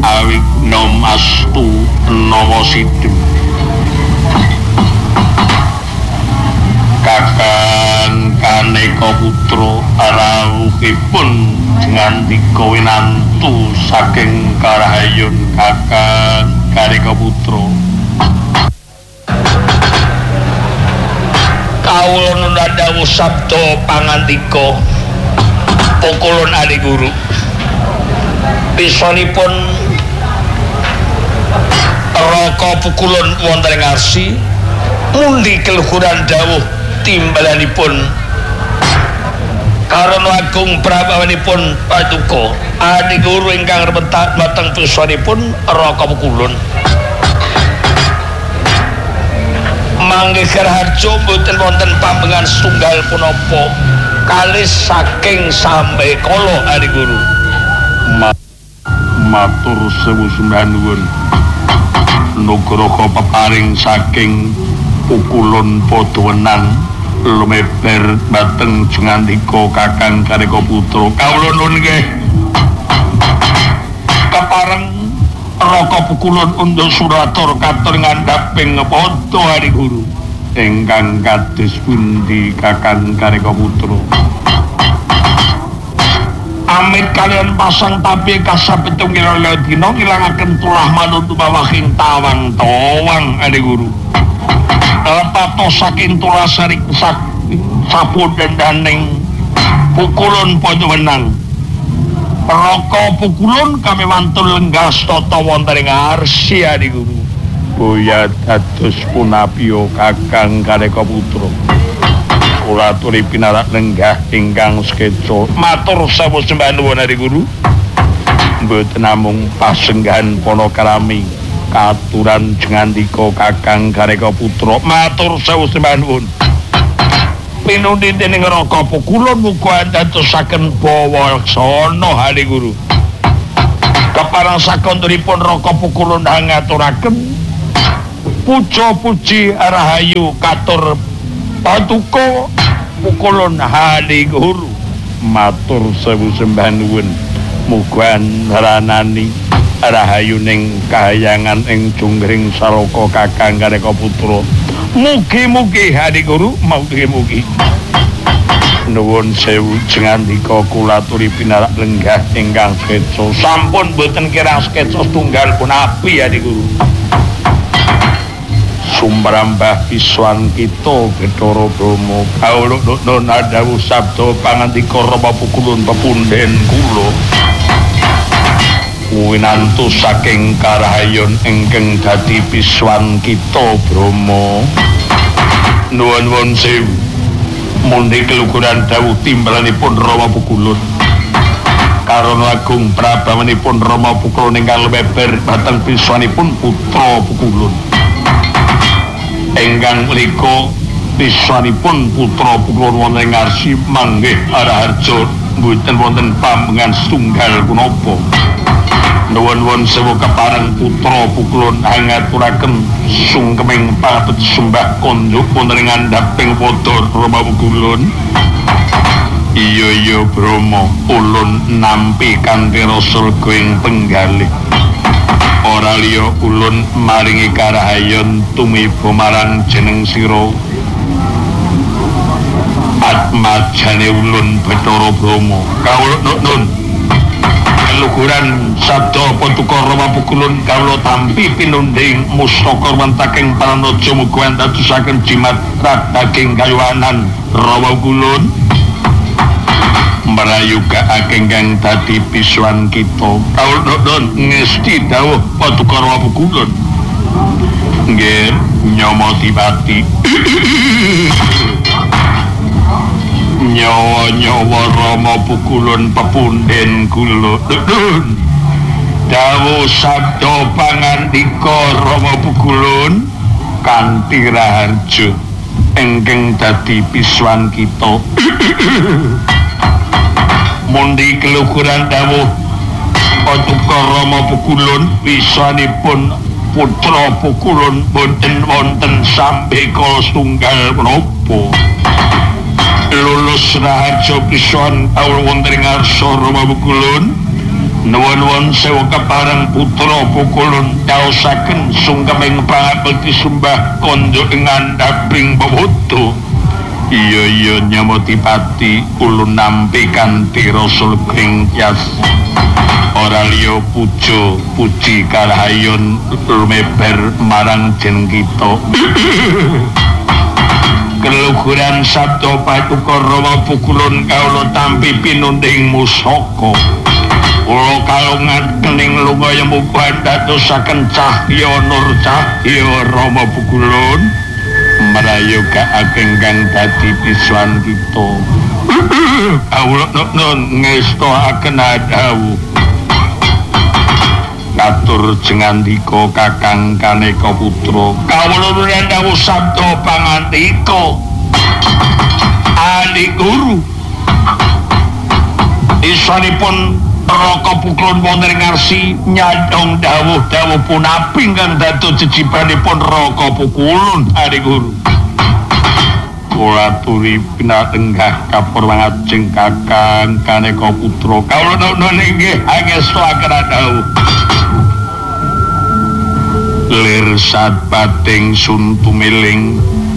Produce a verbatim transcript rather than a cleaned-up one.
awigna mastu nama sidhem kakang Kaneka putra rawuhipun ngandika winantu saking Karahayun kakang Kaneka putra kawula nunda dawuh sabda pangandika pukulun Ali Guru pisanipun Raka pukulun wonten ing arsi mundi keluhuran dawuh timbalanipun karana agung prabawanipun paduka Ali Guru ingkang rementak dhateng pisanipun Raka pukulun mangke Raharja mboten wonten pambengan setunggal punapa kalih saking sambe kala Ali Guru matur sewu sembah nuwun nugraha peparing saking pukulun padha wenang lumeber dhateng jengandika kakang Kaneka putra kawula nuwun nggih kepareng Raka pukulun undha suratur katur ngandhaping padha Ali Guru ingkang kados pundi kakang Kaneka putra amit kalian pasang tapi kasapetung kira dina ngilangaken tulah manut bawahing tawang tawang Ali Guru lepato saking tulah saring sak sapun dendaning pukulun padha wenang Raka pukulun kami mantul lenggas tata wonten ing arsi Ali Guru boya dados punapya kakang Kaneka putra kula aturi pinarak lenggah ingkang sekeca matur sawu sembah nuwun Ali Guru mboten namung pasenggahan panakrami katuran jengandika kakang Kaneka putra matur sawu sembah nuwun pinundi dening Raka pukulun muga dadosaken bawa laksana Ali Guru keparang sakonturipun Raka pukulun ngaturaken puja puji rahayu katur paduka pukulun Ali Guru matur sewu sembah nuwun muga ranani rahayuning kahayangan ing junggring salaka kakang Kaneka putra mugi-mugi Ali Guru mugi-mugi nuwun sewu jengandika kula aturi pinarak lenggah ingkang sekeca sampun boten kirang sekeca tunggal punapi Ali Guru sumrambah piswan kita Bathara Brahma kawula nuwun dawuh sabda pangandika Rama pukulun pepunden kula winantu saking Karahayun ingkang dadi piswan kita Brahma nuwun sewu mundi keluhuran dawuh timbalanipun Rama pukulun karana agung prabawanipun Rama pukulun ingkang lumeber dhateng piswanipun putra pukulun ingkang mriku piswanipun putra pukulun wonten ing arsi manggih Raharja mboten wonten pambengan setunggal punapa nuwun sewu kepareng putra pukulun ngaturaken sungkeming pangabekti sembah konjuk wonten ing ngandhaping padha Rama pukulun iya iya Brahma ulun nampi kanthi rasa lega ing penggalih ora liya ulun maringi karahayun tumiba marang jeneng sira atmajane ulun Bathara Brahma kawula nuwun luhuran sabda paduka Rama pukulun kawula tampi pinunding mustaka wonten pranaja muga dadosaken jimat daging kayuwanan Rama pukulun merayuga ingkang dadi piswan kita kawula nuwun ngesti dawuh paduka Rama pukulun nggih nyamati pati nyawa-nyawa Rama pukulun pepunden kula dawuh sabda pangandika Rama pukulun kanthi Raharja ingkang dadi piswan kita mundi keluhuran dawuh paduka Rama pukulun pisanipun putra pukulun boten wonten sambe kala setunggal menapa lulus Raharja pisan awul wonten ing arsa Rama pukulun Nuwun-nuwun sewu kepareng putra pukulun daosaken sungkeming pangabekti sumbah kandha ing andhaping bebodo. Iya iya Nyamotipati ulun nampi kanthi rasa legeng tyas. Ora liya puja puji kalahayon lumeber marang jeneng kita. Keluhuran sabda patuko Rama pukulun kawula tampi pinunding musaka. Kula kalungan kening lunga muga dadosaken cahya nur cahya Rama pukulun. Marayogakaken kang dadi pisuan kita. Kawula nun ngestakaken adhawu. Katur jengandika Kakang Kaneka Putra. Kawula nuwun dawuh sabda pangandika. Ali Guru. Isanipun Raka pukulun wonten ing ngarsi nyadong dawuh-dawuh punapi ingkang dados jejibanipun Raka pukulun Ali Guru. Kula aturi pinatenggah kapurwangajeng Kakang Kaneka Putra. Kawula nuwun inggih angestakaken dawuh. Lir satpating sun tumiling